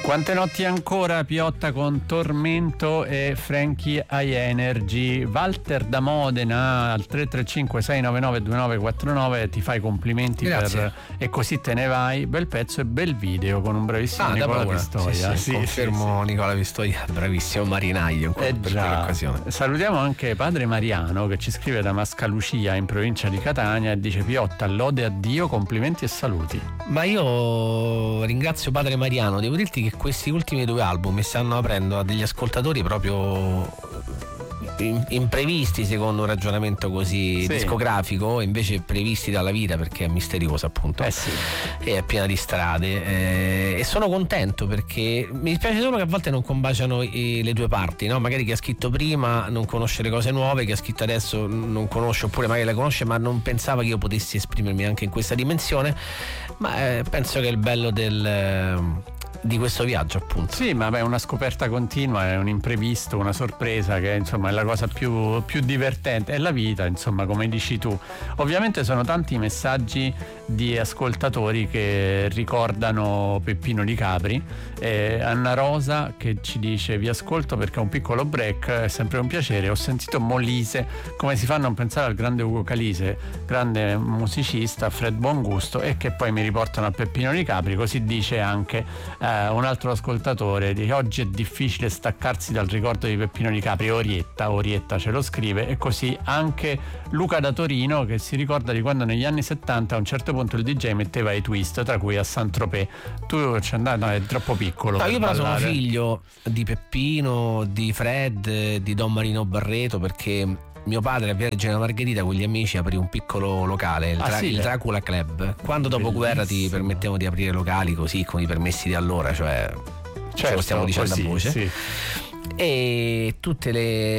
Quante notti ancora, Piotta con Tormento e Frankie High Energy. Walter da Modena al 335 699 2949 ti fa i complimenti. Grazie. E così te ne vai. Bel pezzo e bel video con un bravissimo Nicola Pistoia. Sì, confermo. Nicola Pistoia, bravissimo marinaio per quell'occasione. Salutiamo anche padre Mariano che ci scrive da Mascalucia in provincia di Catania e dice: Piotta, lode a Dio, complimenti e saluti. Ma io ringrazio padre Mariano, devo dirti che questi ultimi 2 album mi stanno aprendo a degli ascoltatori proprio imprevisti, secondo un ragionamento così discografico, invece previsti dalla vita, perché è misteriosa, appunto, e è piena di strade, e sono contento perché mi dispiace solo che a volte non combaciano le due parti, no? Magari chi ha scritto prima non conosce le cose nuove, chi ha scritto adesso non conosce, oppure magari la conosce ma non pensava che io potessi esprimermi anche in questa dimensione, ma penso che è il bello di questo viaggio, appunto. Sì, ma è una scoperta continua, è un imprevisto, una sorpresa che insomma è la cosa più divertente, è la vita, insomma, come dici tu. Ovviamente sono tanti i messaggi di ascoltatori che ricordano Peppino Di Capri. Anna Rosa che ci dice: vi ascolto perché è un piccolo break, è sempre un piacere, ho sentito Molise, come si fa a non pensare al grande Ugo Calise, grande musicista, Fred Buongusto, e che poi mi riportano a Peppino Di Capri. Così dice anche un altro ascoltatore, dice: oggi è difficile staccarsi dal ricordo di Peppino Di Capri. Orietta ce lo scrive. E così anche Luca da Torino, che si ricorda di quando negli anni 70 a un certo punto il DJ metteva i twist, tra cui a Saint-Tropez. Tu ci andavi? No, è troppo piccolo. No, io però sono figlio di Peppino, di Fred, di Don Marino Barreto, perché mio padre a Via Regina Margherita con gli amici aprì un piccolo locale, il Dracula Club, quando dopo guerra ti permettevano di aprire locali così con i permessi di allora, cioè ce lo stiamo dicendo a voce. Sì. E tutte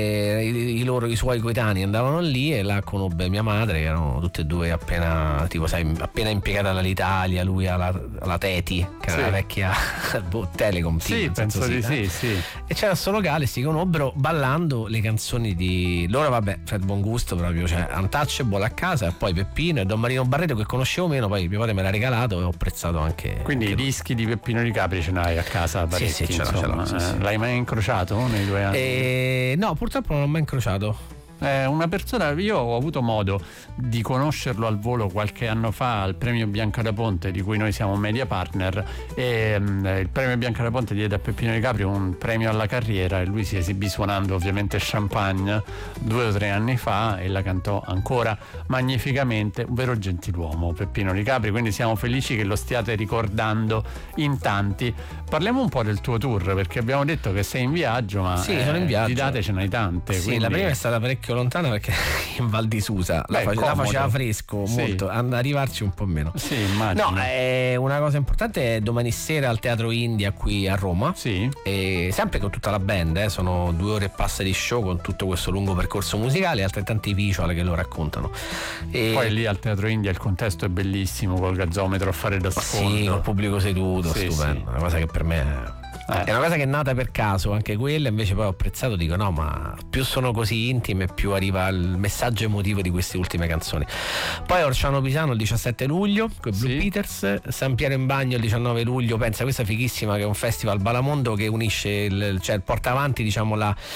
i suoi coetanei andavano lì, e là conobbe mia madre, che erano tutte e due appena impiegata all'Italia, lui alla Teti, che era la vecchia Telecom. Sì, penso di sì. E c'era sto locale, si conobbero ballando le canzoni di loro, vabbè, Fred Buongusto proprio, cioè Untouchable a casa, e poi Peppino e Don Marino Barreto, che conoscevo meno, poi mio padre me l'ha regalato e ho apprezzato anche. Quindi i dischi di Peppino Di Capri ce n'hai a casa parecchi? Sì, ce l'ho. L'hai mai incrociato nei 2 anni? No, purtroppo non l'ho mai incrociato. Una persona, io ho avuto modo di conoscerlo al volo qualche anno fa al premio Bianca da Ponte, di cui noi siamo media partner, e il premio Bianca da Ponte diede a Peppino Di Capri un premio alla carriera, e lui si esibì suonando ovviamente Champagne 2 o 3 anni fa, e la cantò ancora magnificamente. Un vero gentiluomo Peppino Di Capri, quindi siamo felici che lo stiate ricordando in tanti. Parliamo un po' del tuo tour, perché abbiamo detto che sei in viaggio, ma sono in viaggio. Di date ce n'hai tante. Sì, quindi... la prima è stata parecchio lontana perché in Val di Susa la faceva fresco molto, ad arrivarci un po' meno. Sì, immagino. No, una cosa importante è domani sera al Teatro India qui a Roma. Sì. E sempre con tutta la band, sono 2 ore e passa di show con tutto questo lungo percorso musicale e altrettanti visual che lo raccontano. E poi lì al Teatro India il contesto è bellissimo, col gazzometro a fare da sfondo. Sì, col pubblico seduto, stupendo. Una cosa che per me è una cosa che è nata per caso, anche quella, invece poi ho apprezzato, dico no, ma più sono così intime più arriva il messaggio emotivo di queste ultime canzoni. Poi Orciano Pisano il 17 luglio con i Blue Peters, San Piero in Bagno il 19 luglio, pensa, questa è fighissima, che è un festival Balamondo che unisce cioè porta avanti, diciamo,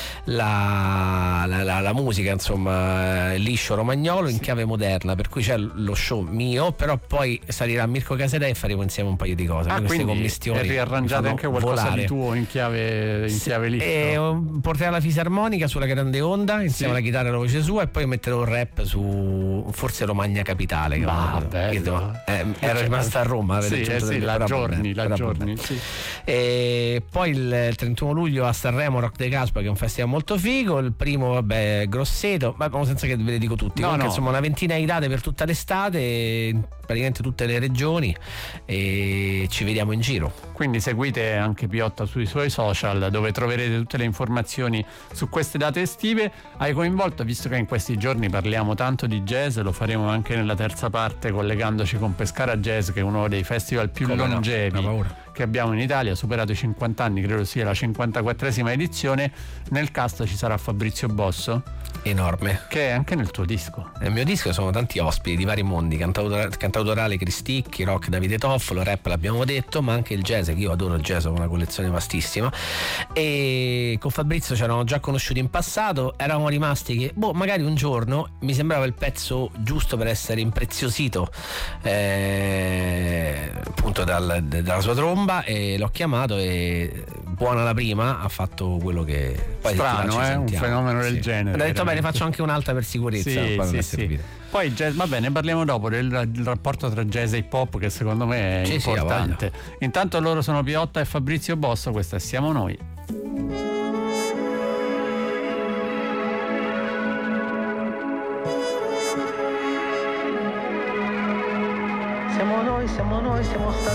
la musica, insomma, liscio romagnolo in chiave moderna, per cui c'è lo show mio, però poi salirà Mirko Casadei e faremo insieme un paio di cose, queste commistioni, riarrangiate anche qualcosa di tuo in chiave liscio. Porterà la fisarmonica sulla grande onda insieme alla chitarra e alla voce sua, e poi metterò un rap su forse Romagna Capitale, era rimasta a Roma, la giorni. E poi il 31 luglio a Sanremo Rock de Caspa, che è un festival molto figo. Il primo Grosseto, ma senza che ve le dico tutti, insomma una ventina di date per tutta l'estate, praticamente tutte le regioni, e ci vediamo in giro. Quindi seguite anche Piotta sui suoi social, dove troverete tutte le informazioni su queste date estive. Hai coinvolto, visto che in questi giorni parliamo tanto di jazz, lo faremo anche nella terza parte collegandoci con Pescara Jazz, che è uno dei festival più longevi che abbiamo in Italia, ha superato i 50 anni, credo sia la 54esima edizione. Nel cast ci sarà Fabrizio Bosso. enorme, che è anche nel tuo disco. Nel mio disco sono tanti ospiti di vari mondi, cantautorale Cristicchi, rock Davide Toffolo, rap l'abbiamo detto, ma anche il jazz, che io adoro il jazz, ho una collezione vastissima, e con Fabrizio ci eravamo già conosciuti in passato, eravamo rimasti che magari un giorno mi sembrava il pezzo giusto per essere impreziosito appunto dalla sua tromba, e l'ho chiamato e buona la prima, ha fatto quello che poi strano, un fenomeno del genere. Ha detto bene, faccio anche un'altra per sicurezza. Sì. Poi jazz, va bene, parliamo dopo del rapporto tra jazz e hip hop, che secondo me è importante. Intanto loro sono Piotta e Fabrizio Bosso, questa è Siamo Noi. Siamo noi, siamo stati